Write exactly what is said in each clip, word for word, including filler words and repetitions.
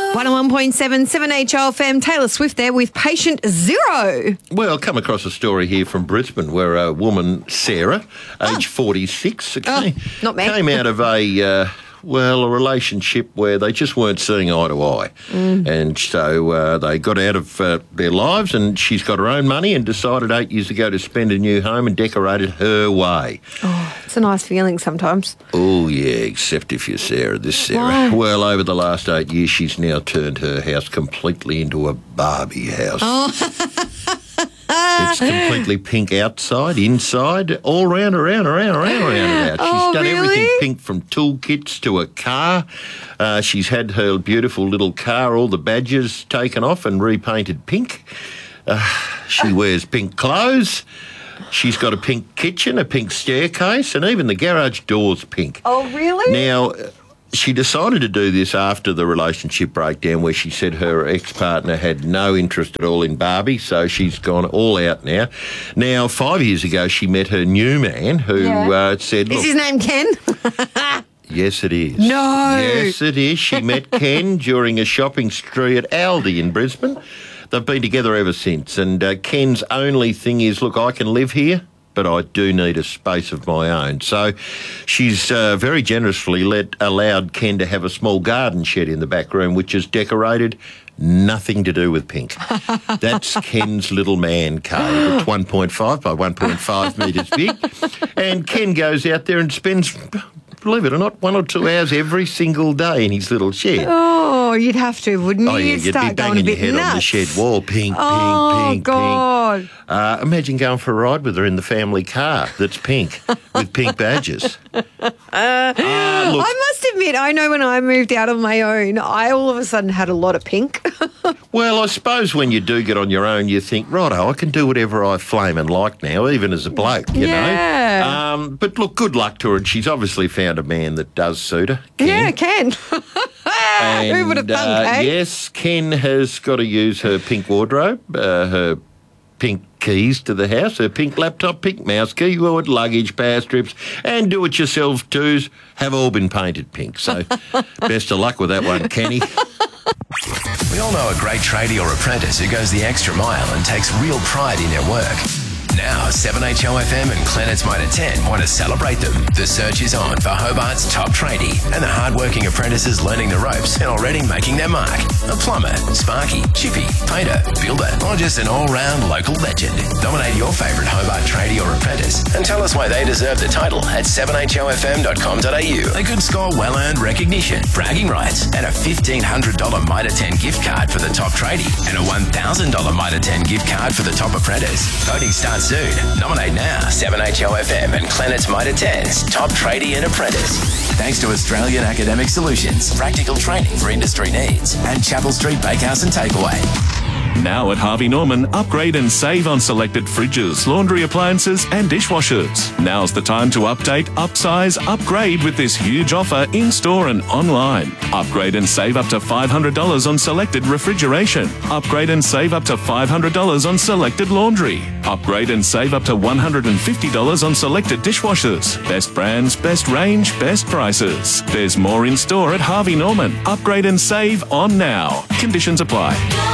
one oh one point seven, seven H O F M. Taylor Swift there with Patient Zero. Well, come across a story here from Brisbane where a woman, Sarah, Oh. age forty-six, Oh, came, not me. came out of a... Uh, well, a relationship where they just weren't seeing eye to eye. Mm. And so uh, they got out of uh, their lives, and she's got her own money and decided eight years ago to spend a new home and decorate it her way. Oh, it's a nice feeling sometimes. Oh, yeah, except if you're Sarah, this Sarah. Why? Well, over the last eight years, she's now turned her house completely into a Barbie house. Oh. It's completely pink outside, inside, all round, around, around, around, around about. She's Oh, done really? everything pink, from toolkits to a car. Uh, she's had her beautiful little car, all the badges taken off and repainted pink. Uh, she wears pink clothes. She's got a pink kitchen, a pink staircase, and even the garage door's pink. Oh, really? Now, she decided to do this after the relationship breakdown, where she said her ex-partner had no interest at all in Barbie, so she's gone all out now. Now, five years ago, she met her new man who Yeah. uh, said... Is Look, his name Ken? yes, it is. No. Yes, it is. She met Ken during a shopping spree at Aldi in Brisbane. They've been together ever since, and uh, Ken's only thing is, look, I can live here, but I do need a space of my own. So she's uh, very generously let allowed Ken to have a small garden shed in the back room, which is decorated, nothing to do with pink. That's Ken's little man cave. It's one point five by one point five metres big. And Ken goes out there and spends, believe it or not, one or two hours every single day in his little shed. Oh, you'd have to, wouldn't you? Oh, yeah, You'd you'd start be going a banging your bit head nuts. on the shed wall. Pink, Oh, pink, pink, God. pink. Uh, imagine going for a ride with her in the family car that's pink, with pink badges. Uh, look, I must admit, I know when I moved out on my own, I all of a sudden had a lot of pink. well, I suppose when you do get on your own, you think, righto, I can do whatever I flame and like now, even as a bloke, you Yeah. know. Um, but look, good luck to her, and she's obviously found a man that does suit her. Ken. Yeah, Ken. And, Who would have thunk, uh, eh? Yes, Ken has got to use her pink wardrobe, uh, her pink keys to the house, her pink laptop, pink mouse keyboard, luggage, power strips, and do-it-yourself twos have all been painted pink. So best of luck with that one, Kenny. We all know a great tradie or apprentice who goes the extra mile and takes real pride in their work. Now, seven H O F M and Planet's Mitre ten want to celebrate them. The search is on for Hobart's top tradie and the hard-working apprentices learning the ropes and already making their mark. A plumber, sparky, chippy, painter, builder, or just an all-round local legend. Nominate your favourite Hobart tradie or apprentice and tell us why they deserve the title at seven H O F M dot com dot a u. They could score well-earned recognition, bragging rights, and a fifteen hundred dollars Mitre ten gift card for the top tradie and a one thousand dollars Mitre ten gift card for the top apprentice. Voting starts soon. Nominate now. seven H O F M and Planet's Mitre ten's top tradie and apprentice. Thanks to Australian Academic Solutions, practical training for industry needs, and Chapel Street Bakehouse and Takeaway. Now at Harvey Norman, upgrade and save on selected fridges, laundry appliances and dishwashers. Now's the time to update, upsize, upgrade with this huge offer in-store and online. Upgrade and save up to five hundred dollars on selected refrigeration. Upgrade and save up to five hundred dollars on selected laundry. Upgrade and save up to one hundred fifty dollars on selected dishwashers. Best brands, best range, best prices. There's more in-store at Harvey Norman. Upgrade and save on now. Conditions apply.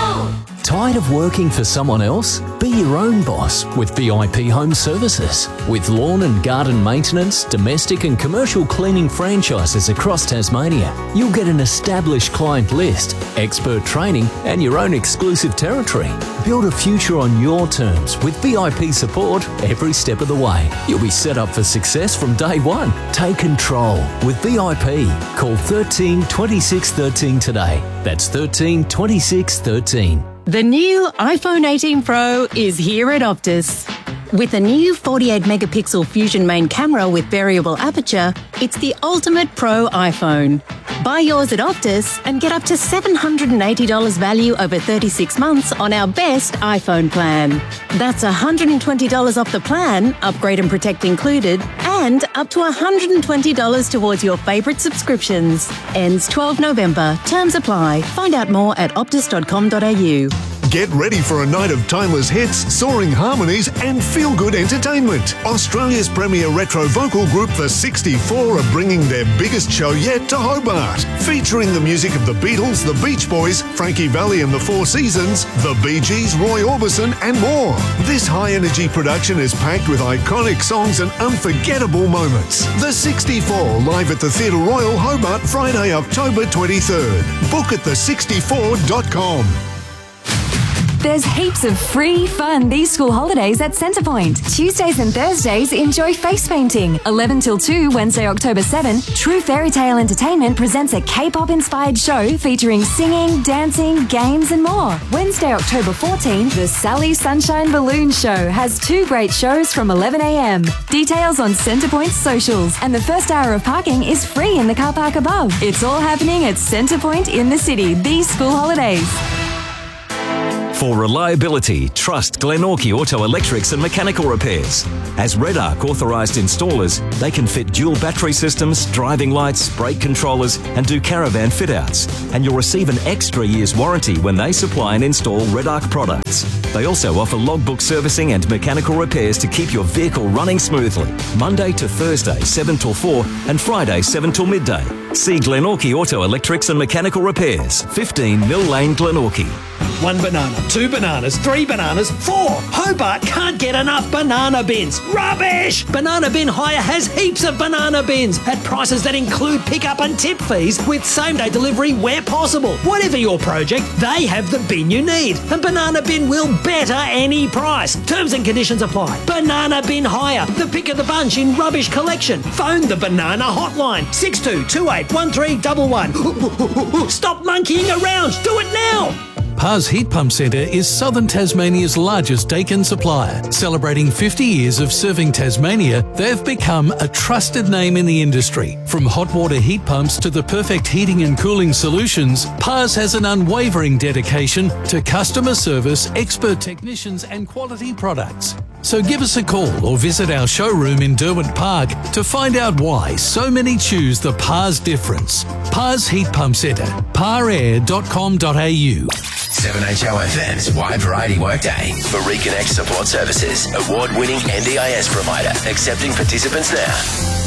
Tired of working for someone else? Be your own boss with V I P Home Services. With lawn and garden maintenance, domestic and commercial cleaning franchises across Tasmania, you'll get an established client list, expert training and your own exclusive territory. Build a future on your terms with V I P support every step of the way. You'll be set up for success from day one. Take control with V I P. Call thirteen twenty-six thirteen today. That's thirteen twenty-six thirteen. The new iPhone eighteen Pro is here at Optus. With a new forty-eight megapixel Fusion main camera with variable aperture, it's the ultimate pro iPhone. Buy yours at Optus and get up to seven hundred eighty dollars value over thirty-six months on our best iPhone plan. That's one hundred twenty dollars off the plan, upgrade and protect included, and up to one hundred twenty dollars towards your favourite subscriptions. Ends twelfth November. Terms apply. Find out more at optus dot com dot a u. Get ready for a night of timeless hits, soaring harmonies and feel-good entertainment. Australia's premier retro vocal group, The sixty-four, are bringing their biggest show yet to Hobart. Featuring the music of the Beatles, the Beach Boys, Frankie Valli and the Four Seasons, the Bee Gees, Roy Orbison and more. This high-energy production is packed with iconic songs and unforgettable moments. The sixty-four, live at the Theatre Royal, Hobart, Friday, October twenty-third. Book at the sixty-four dot com. There's heaps of free fun these school holidays at Centrepoint. Tuesdays and Thursdays, enjoy face painting. eleven till two, Wednesday, October seventh, True Fairy Tale Entertainment presents a K-pop inspired show featuring singing, dancing, games and more. Wednesday, October fourteenth, the Sally Sunshine Balloon Show has two great shows from eleven a m. Details on Centrepoint's socials, and the first hour of parking is free in the car park above. It's all happening at Centrepoint in the city these school holidays. For reliability, trust Glenorchy Auto Electrics and Mechanical Repairs. As Red Arc authorised installers, they can fit dual battery systems, driving lights, brake controllers and do caravan fit-outs. And you'll receive an extra year's warranty when they supply and install Red Arc products. They also offer logbook servicing and mechanical repairs to keep your vehicle running smoothly. Monday to Thursday, seven till four and Friday, seven till midday. See Glenorchy Auto Electrics and Mechanical Repairs, fifteen Mill Lane, Glenorchy. One banana, two bananas, three bananas, four. Hobart can't get enough banana bins. Rubbish! Banana Bin Hire has heaps of banana bins at prices that include pickup and tip fees with same-day delivery where possible. Whatever your project, they have the bin you need. And Banana Bin will better any price. Terms and conditions apply. Banana Bin Hire, the pick of the bunch in rubbish collection. Phone the Banana Hotline, six two two eight one three one one. Stop monkeying around. Do it now. Pars Heat Pump Centre is Southern Tasmania's largest Dakin supplier. Celebrating fifty years of serving Tasmania, they've become a trusted name in the industry. From hot water heat pumps to the perfect heating and cooling solutions, Pars has an unwavering dedication to customer service, expert technicians and quality products. So give us a call or visit our showroom in Derwent Park to find out why so many choose the Pars difference. Pars Heat Pump Centre, par air dot com dot a u. seven H O F M's Wide Variety Workday for Reconnect Support Services, award-winning N D I S provider, accepting participants now.